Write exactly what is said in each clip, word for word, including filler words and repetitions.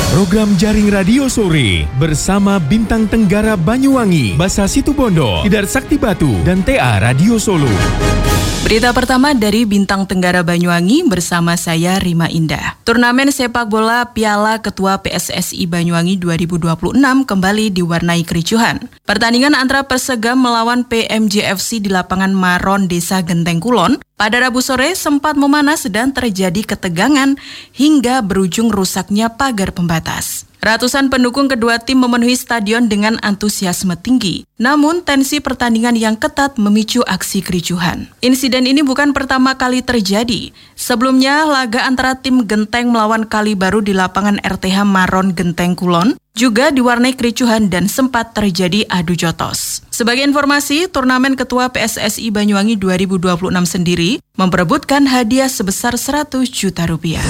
Program Jaring Radio Sore bersama Bintang Tenggara Banyuwangi, Basa Situbondo, Tidar Sakti Batu, dan T A Radio Solo. Berita pertama dari Bintang Tenggara Banyuwangi bersama saya Rima Indah. Turnamen sepak bola Piala Ketua P S S I Banyuwangi dua ribu dua puluh enam kembali diwarnai kericuhan. Pertandingan antara Persegam melawan P M J F C di lapangan Maron Desa Genteng Kulon pada Rabu sore sempat memanas dan terjadi ketegangan hingga berujung rusaknya pagar pembatas. Ratusan pendukung kedua tim memenuhi stadion dengan antusiasme tinggi. Namun, tensi pertandingan yang ketat memicu aksi kericuhan. Insiden ini bukan pertama kali terjadi. Sebelumnya, laga antara tim Genteng melawan Kalibaru di lapangan R T H Maron Genteng Kulon juga diwarnai kericuhan dan sempat terjadi adu jotos. Sebagai informasi, turnamen Ketua P S S I Banyuwangi dua ribu dua puluh enam sendiri memperebutkan hadiah sebesar seratus juta rupiah.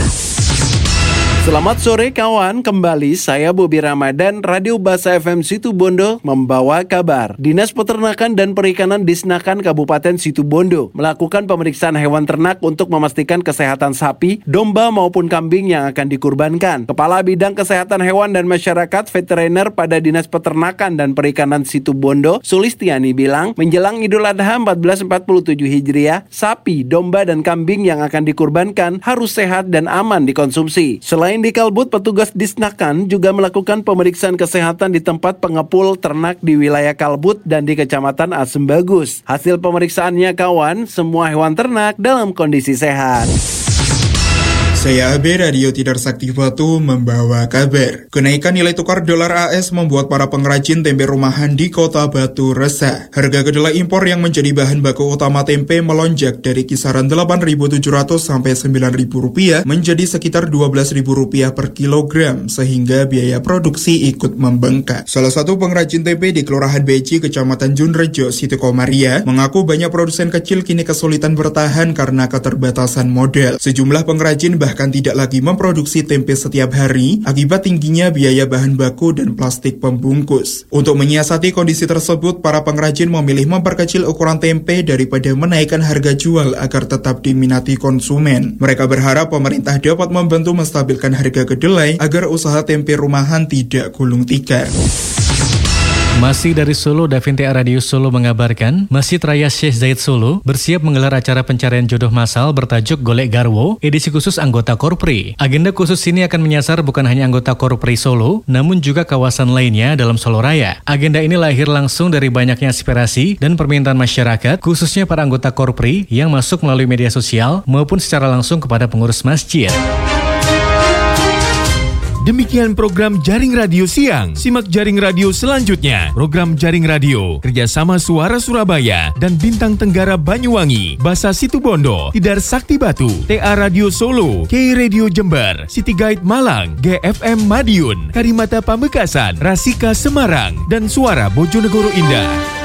Selamat sore kawan, kembali saya Bobi Ramadan, Radio Basa F M Situbondo membawa kabar. Dinas Peternakan dan Perikanan Disnakan Kabupaten Situbondo melakukan pemeriksaan hewan ternak untuk memastikan kesehatan sapi, domba maupun kambing yang akan dikurbankan. Kepala Bidang Kesehatan Hewan dan Masyarakat Veteriner pada Dinas Peternakan dan Perikanan Situbondo, Sulistiani bilang, menjelang Idul Adha seribu empat ratus empat puluh tujuh Hijriah, sapi, domba dan kambing yang akan dikurbankan harus sehat dan aman dikonsumsi. Selain di Kalbut, petugas Disnakan juga melakukan pemeriksaan kesehatan di tempat pengepul ternak di wilayah Kalbut dan di Kecamatan Asem Bagus. Hasil pemeriksaannya kawan, semua hewan ternak dalam kondisi sehat. Saya A B Radio Tidar Sakti Batu membawa kabar. Kenaikan nilai tukar dolar A S membuat para pengrajin tempe rumahan di Kota Batu resah. Harga kedelai impor yang menjadi bahan baku utama tempe melonjak dari kisaran delapan ribu tujuh ratus sampai sembilan ribu rupiah menjadi sekitar dua belas ribu rupiah per kilogram, sehingga biaya produksi ikut membengkak. Salah satu pengrajin tempe di Kelurahan Beji, Kecamatan Junrejo, Siti Komaria, mengaku banyak produsen kecil kini kesulitan bertahan karena keterbatasan modal. Sejumlah pengrajin bahkan bahkan tidak lagi memproduksi tempe setiap hari akibat tingginya biaya bahan baku dan plastik pembungkus. Untuk menyiasati kondisi tersebut, para pengrajin memilih memperkecil ukuran tempe daripada menaikkan harga jual agar tetap diminati konsumen. Mereka berharap pemerintah dapat membantu menstabilkan harga kedelai agar usaha tempe rumahan tidak gulung tikar. Masih dari Solo, Davin T A Radio Solo mengabarkan, Masjid Raya Syekh Zayed Solo bersiap menggelar acara pencarian jodoh massal bertajuk Golek Garwo, edisi khusus anggota Korpri. Agenda khusus ini akan menyasar bukan hanya anggota Korpri Solo, namun juga kawasan lainnya dalam Solo Raya. Agenda ini lahir langsung dari banyaknya aspirasi dan permintaan masyarakat, khususnya para anggota Korpri yang masuk melalui media sosial maupun secara langsung kepada pengurus masjid. Demikian program Jaring Radio Siang. Simak Jaring Radio selanjutnya. Program Jaring Radio kerjasama Suara Surabaya dan Bintang Tenggara Banyuwangi, Basa Situbondo, Tidar Sakti Batu, T A Radio Solo, K Radio Jember, City Guide Malang, G F M Madiun, Karimata Pamekasan, Rasika Semarang, dan Suara Bojonegoro Indah.